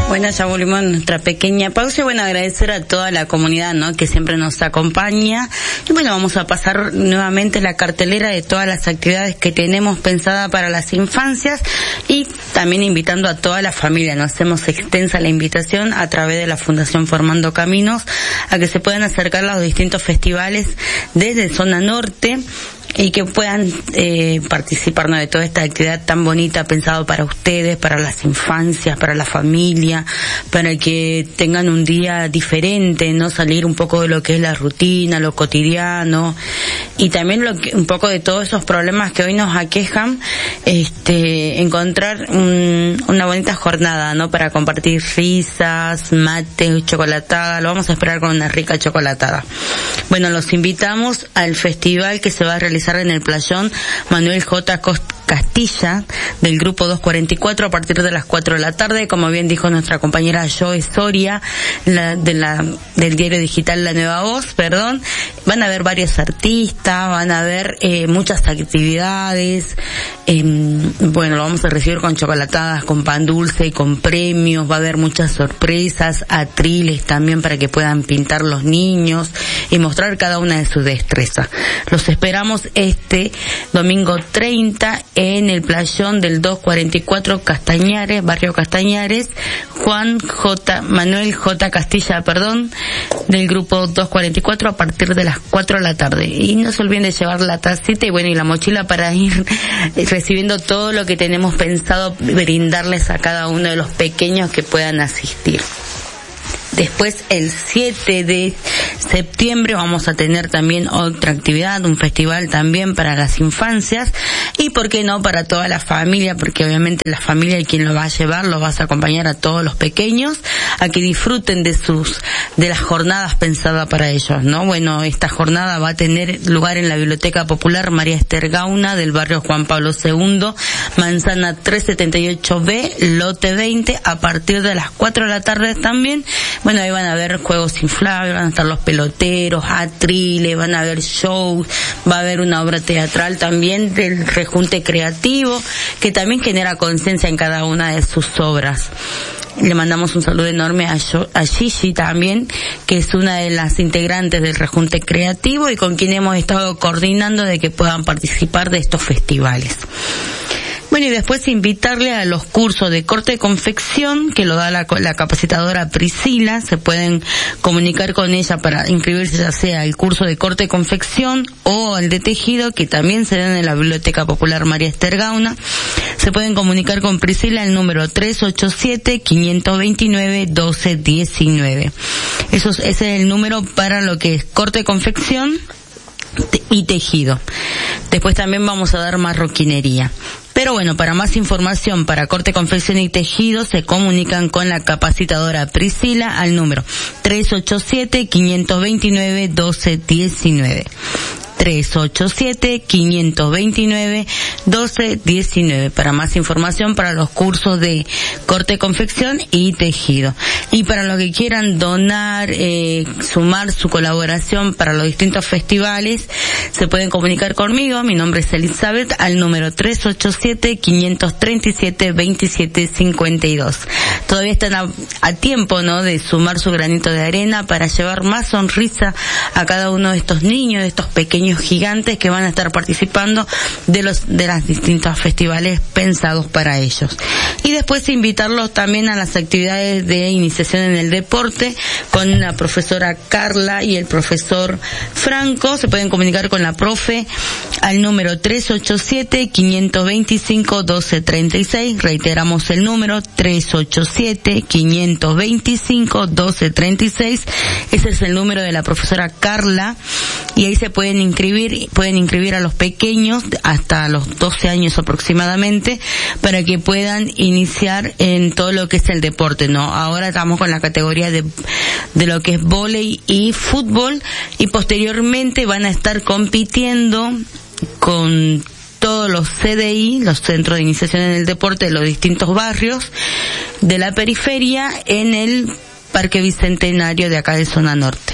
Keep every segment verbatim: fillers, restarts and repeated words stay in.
Bueno, ya volvimos a nuestra pequeña pausa y bueno, agradecer a toda la comunidad, ¿no?, que siempre nos acompaña. Y bueno, vamos a pasar nuevamente la cartelera de todas las actividades que tenemos pensada para las infancias y también invitando a toda la familia. Nos hacemos extensa la invitación a través de la Fundación Formando Caminos a que se puedan acercar a los distintos festivales desde zona norte y que puedan eh, participar, ¿no?, de toda esta actividad tan bonita pensado para ustedes, para las infancias, para la familia, para que tengan un día diferente, no salir un poco de lo que es la rutina, lo cotidiano y también lo que, un poco de todos esos problemas que hoy nos aquejan, este, encontrar un, una bonita jornada, ¿no?, para compartir risas, mate, chocolatada. Lo vamos a esperar con una rica chocolatada. Bueno, los invitamos al festival que se va a realizar en el playón Manuel J. Castilla del grupo doscientos cuarenta y cuatro a partir de las cuatro de la tarde, como bien dijo nuestra compañera Joe Soria la, de la, del diario digital La Nueva Voz, perdón. Van a haber varios artistas, van a haber eh, muchas actividades, eh, bueno, lo vamos a recibir con chocolatadas, con pan dulce y con premios, va a haber muchas sorpresas, atriles también para que puedan pintar los niños y mostrar cada una de sus destrezas. Los esperamos este domingo treinta en el playón del doscientos cuarenta y cuatro Castañares, barrio Castañares, Juan J. Manuel J. Castilla, perdón, del grupo doscientos cuarenta y cuatro a partir de las cuatro de la tarde. Y no se olviden de llevar la tacita y bueno, y la mochila para ir recibiendo todo lo que tenemos pensado brindarles a cada uno de los pequeños que puedan asistir. Después, el siete de septiembre, vamos a tener también otra actividad, un festival también para las infancias y, ¿por qué no?, para toda la familia, porque obviamente la familia y quien lo va a llevar, lo vas a acompañar a todos los pequeños a que disfruten de sus, de las jornadas pensadas para ellos, ¿no? Bueno, esta jornada va a tener lugar en la Biblioteca Popular María Esther Gauna del barrio Juan Pablo segundo, Manzana trescientos setenta y ocho B, lote veinte, a partir de las cuatro de la tarde también. Bueno, ahí van a haber juegos inflables, van a estar los peloteros, atriles, van a haber shows, va a haber una obra teatral también del rejunte creativo, que también genera conciencia en cada una de sus obras. Le mandamos un saludo enorme a, Yo, a Gigi también, que es una de las integrantes del rejunte creativo y con quien hemos estado coordinando de que puedan participar de estos festivales. Bueno, y después invitarle a los cursos de corte de confección que lo da la, la capacitadora Priscila. Se pueden comunicar con ella para inscribirse ya sea el curso de corte de confección o el de tejido, que también se dan en la Biblioteca Popular María Esther Gauna. Se pueden comunicar con Priscila al número tres ocho siete, cinco dos nueve, uno dos uno nueve. Eso, ese es el número para lo que es corte de confección y tejido. Después también vamos a dar marroquinería. Pero bueno, para más información para corte, confección y tejido se comunican con la capacitadora Priscila al número tres ocho siete, cinco dos nueve, uno dos uno nueve. tres ocho siete, cinco dos nueve, uno dos uno nueve para más información para los cursos de corte, confección y tejido. Y para los que quieran donar, eh, sumar su colaboración para los distintos festivales, se pueden comunicar conmigo. Mi nombre es Elizabeth al número tres ocho siete, cinco tres siete, dos siete cinco dos. Todavía están a, a tiempo, ¿no?, de sumar su granito de arena para llevar más sonrisa a cada uno de estos niños, de estos pequeños gigantes que van a estar participando de los de las distintos festivales pensados para ellos. Y después invitarlos también a las actividades de iniciación en el deporte con la profesora Carla y el profesor Franco. Se pueden comunicar con la profe al número tres ocho siete, cinco dos cinco, uno dos tres seis. Reiteramos el número tres ocho siete, cinco dos cinco, uno dos tres seis. Ese es el número de la profesora Carla y ahí se pueden inscribir, pueden inscribir a los pequeños hasta los doce años aproximadamente para que puedan iniciar en todo lo que es el deporte, ¿no? Ahora estamos con la categoría de, de lo que es vóley y fútbol y posteriormente van a estar compitiendo con todos los C D I, los Centros de Iniciación en el Deporte de los distintos barrios de la periferia en el Parque Bicentenario de acá de Zona Norte.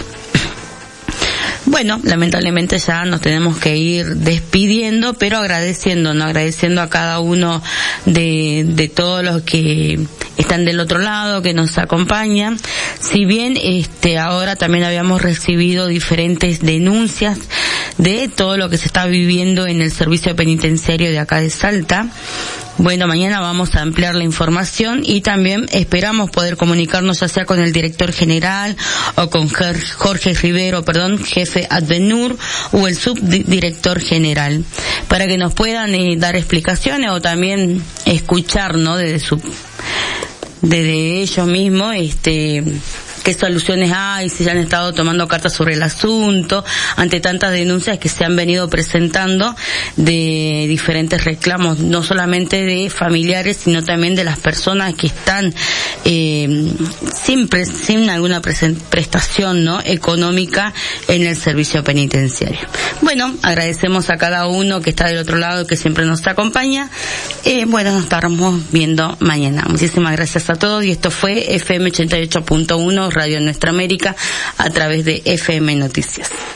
Bueno, lamentablemente ya nos tenemos que ir despidiendo, pero agradeciendo, ¿no? Agradeciendo a cada uno de, de todos los que están del otro lado, que nos acompañan. Si bien este ahora también habíamos recibido diferentes denuncias de todo lo que se está viviendo en el servicio penitenciario de acá de Salta. Bueno, mañana vamos a ampliar la información y también esperamos poder comunicarnos ya sea con el director general o con Jorge Rivero, perdón, jefe ADVENUR, o el subdirector general, para que nos puedan eh, dar explicaciones o también escuchar, ¿no?, desde su, desde ellos mismos, este, qué soluciones hay, si ya han estado tomando cartas sobre el asunto, ante tantas denuncias que se han venido presentando de diferentes reclamos, no solamente de familiares, sino también de las personas que están eh, sin, pre, sin alguna prestación, ¿no?, económica en el servicio penitenciario. Bueno, agradecemos a cada uno que está del otro lado, que siempre nos acompaña. Eh, bueno, nos estaremos viendo mañana. Muchísimas gracias a todos y esto fue F M ochenta y ocho punto uno Radio Nuestra América a través de F M Noticias.